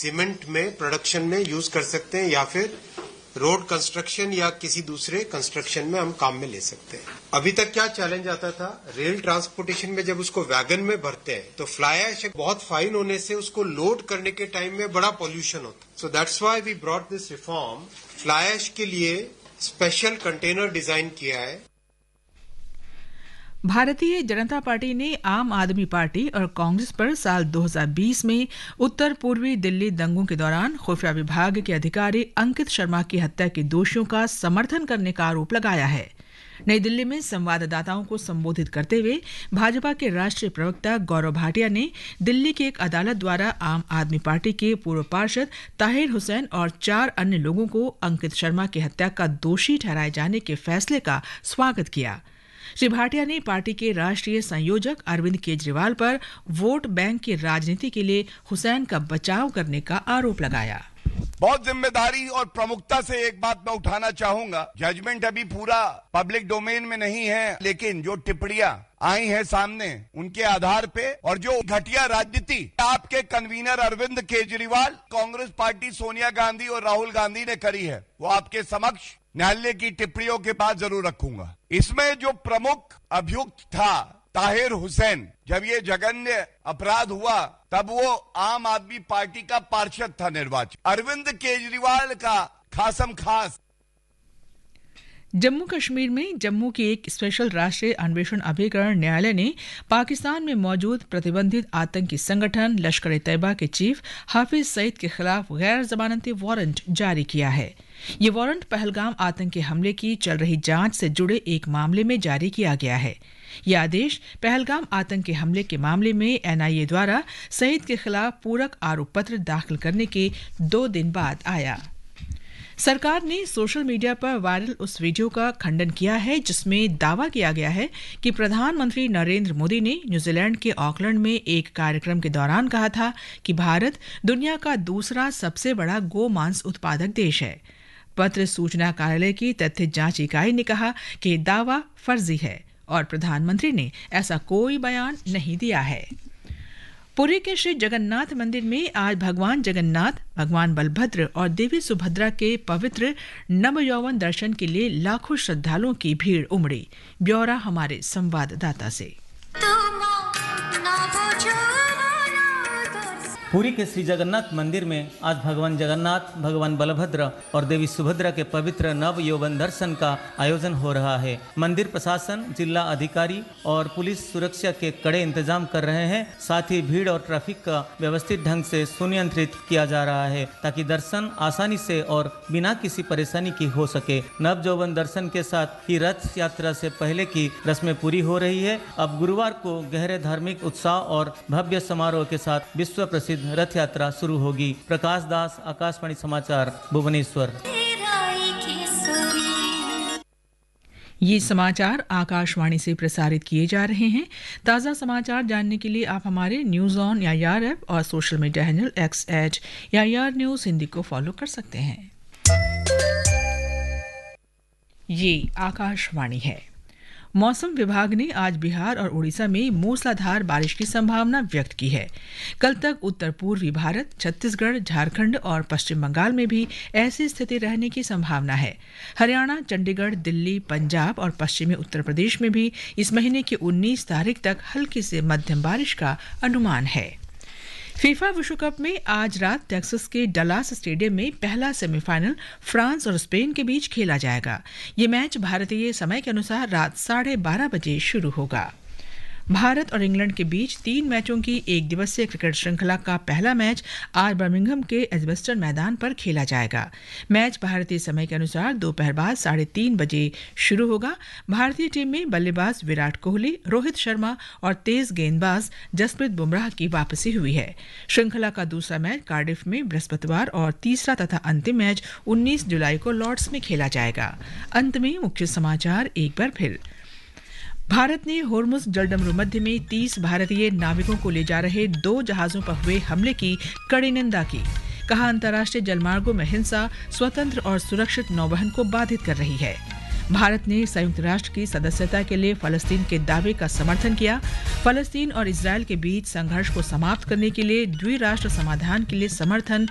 Cement में production में use कर सकते हैं या फिर रोड कंस्ट्रक्शन या किसी दूसरे कंस्ट्रक्शन में हम काम में ले सकते हैं। अभी तक क्या चैलेंज आता था, रेल ट्रांसपोर्टेशन में जब उसको वैगन में भरते हैं तो फ्लाई ऐश बहुत फाइन होने से उसको लोड करने के टाइम में बड़ा पॉल्यूशन होता है। So that's why we brought this reform. Fly ash के लिए स्पेशल कंटेनर डिजाइन किया है। भारतीय जनता पार्टी ने आम आदमी पार्टी और कांग्रेस पर साल 2020 में उत्तर पूर्वी दिल्ली दंगों के दौरान खुफिया विभाग के अधिकारी अंकित शर्मा की हत्या के दोषियों का समर्थन करने का आरोप लगाया है। नई दिल्ली में संवाददाताओं को संबोधित करते हुए भाजपा के राष्ट्रीय प्रवक्ता गौरव भाटिया ने दिल्ली की एक अदालत द्वारा आम आदमी पार्टी के पूर्व पार्षद ताहिर हुसैन और 4 अन्य लोगों को अंकित शर्मा की हत्या का दोषी ठहराए जाने के फैसले का स्वागत किया। श्री भाटिया ने पार्टी के राष्ट्रीय संयोजक अरविंद केजरीवाल पर वोट बैंक की राजनीति के लिए हुसैन का बचाव करने का आरोप लगाया। बहुत जिम्मेदारी और प्रमुखता से एक बात मैं उठाना चाहूंगा। जजमेंट अभी पूरा पब्लिक डोमेन में नहीं है, लेकिन जो टिप्पणियां आई हैं सामने उनके आधार पे और जो घटिया राजनीति आपके कन्वीनर अरविंद केजरीवाल, कांग्रेस पार्टी सोनिया गांधी और राहुल गांधी ने करी है, वो आपके समक्ष न्यायालय की टिप्पणियों के बाद जरूर रखूंगा। इसमें जो प्रमुख अभियुक्त था ताहिर हुसैन, जब ये जघन्य अपराध हुआ तब वो आम आदमी पार्टी का पार्षद था निर्वाचित। अरविंद केजरीवाल का खासम खास। जम्मू कश्मीर में जम्मू की एक स्पेशल राष्ट्रीय अन्वेषण अभिकरण न्यायालय ने पाकिस्तान में मौजूद प्रतिबंधित आतंकी संगठन लश्कर ए तैयबा के चीफ हाफिज सईद के खिलाफ गैर जमानती वारंट जारी किया है। ये वारंट पहलगाम आतंकी हमले की चल रही जांच से जुड़े एक मामले में जारी किया गया है। यह आदेश पहलगाम आतंकी हमले के मामले में एनआईए द्वारा सईद के खिलाफ पूरक आरोप पत्र दाखिल करने के 2 दिन बाद आया। सरकार ने सोशल मीडिया पर वायरल उस वीडियो का खंडन किया है जिसमें दावा किया गया है कि प्रधानमंत्री नरेंद्र मोदी ने न्यूजीलैंड के ऑकलैंड में एक कार्यक्रम के दौरान कहा था कि भारत दुनिया का दूसरा सबसे बड़ा गोमांस उत्पादक देश है। पत्र सूचना कार्यालय की तथ्य जांच इकाई ने कहा कि दावा फर्जी है और प्रधानमंत्री ने ऐसा कोई बयान नहीं दिया है। पुरी के श्री जगन्नाथ मंदिर में आज भगवान जगन्नाथ, भगवान बलभद्र और देवी सुभद्रा के पवित्र नवयौवन दर्शन के लिए लाखों श्रद्धालुओं की भीड़ उमड़ी। ब्यौरा हमारे संवाददाता से। पुरी के श्री जगन्नाथ मंदिर में आज भगवान जगन्नाथ, भगवान बलभद्र और देवी सुभद्रा के पवित्र नव यौवन दर्शन का आयोजन हो रहा है। मंदिर प्रशासन, जिला अधिकारी और पुलिस सुरक्षा के कड़े इंतजाम कर रहे हैं। साथ ही भीड़ और ट्रैफिक का व्यवस्थित ढंग से सुनियंत्रित किया जा रहा है ताकि दर्शन आसानी से और बिना किसी परेशानी की हो सके। नव यौवन दर्शन के साथ ही रथ यात्रा से पहले की रस्में पूरी हो रही है। अब गुरुवार को गहरे धार्मिक उत्साह और भव्य समारोह के साथ विश्व प्रसिद्ध रथ यात्रा शुरू होगी। प्रकाश दास, आकाशवाणी समाचार, भुवनेश्वर। ये समाचार आकाशवाणी से प्रसारित किए जा रहे हैं। ताज़ा समाचार जानने के लिए आप हमारे न्यूज ऑन AIR ऐप और social media handle X@AIR news Hindi को फॉलो कर सकते हैं। ये आकाशवाणी है। मौसम विभाग ने आज बिहार और उड़ीसा में मूसलाधार बारिश की संभावना व्यक्त की है। कल तक उत्तर पूर्वी भारत, छत्तीसगढ़, झारखंड और पश्चिम बंगाल में भी ऐसी स्थिति रहने की संभावना है। हरियाणा, चंडीगढ़, दिल्ली, पंजाब और पश्चिमी उत्तर प्रदेश में भी इस महीने की 19 तारीख तक हल्की से मध्यम बारिश का अनुमान है। फीफा विश्व कप में आज रात टेक्सास के डलास स्टेडियम में पहला सेमीफाइनल फ्रांस और स्पेन के बीच खेला जाएगा। ये मैच भारतीय समय के अनुसार रात 12:30 बजे शुरू होगा। भारत और इंग्लैंड के बीच 3 मैचों की एक दिवसीय क्रिकेट श्रृंखला का पहला मैच आज बर्मिंघम के एजबस्टन मैदान पर खेला जाएगा। मैच भारतीय समय के अनुसार दोपहर बाद 3:30 बजे शुरू होगा। भारतीय टीम में बल्लेबाज विराट कोहली, रोहित शर्मा और तेज गेंदबाज जसप्रीत बुमराह की वापसी हुई है। श्रृंखला का दूसरा मैच कार्डिफ में बृहस्पतिवार और तीसरा तथा अंतिम मैच 19 जुलाई को लॉर्ड्स में खेला जाएगा। अंत में मुख्य समाचार एक बार फिर। भारत ने होर्मुज जलडमरू मध्य में 30 भारतीय नाविकों को ले जा रहे 2 जहाजों पर हुए हमले की कड़ी निंदा की। कहा, अंतर्राष्ट्रीय जलमार्गों में हिंसा स्वतंत्र और सुरक्षित नौवहन को बाधित कर रही है। भारत ने संयुक्त राष्ट्र की सदस्यता के लिए फलस्तीन के दावे का समर्थन किया। फलस्तीन और इजरायल के बीच संघर्ष को समाप्त करने के लिए द्विराष्ट्र समाधान के लिए समर्थन